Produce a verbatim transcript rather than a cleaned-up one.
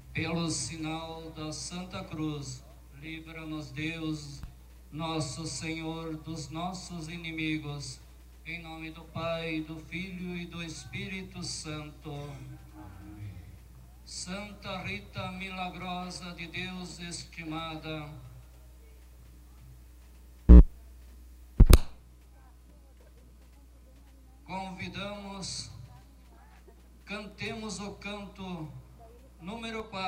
Pelo sinal da Santa Cruz, livra-nos Deus, nosso Senhor, dos nossos inimigos. Em nome do Pai, do Filho e do Espírito Santo. Santa Rita Milagrosa de Deus estimada, convidamos, cantemos o canto número quatro.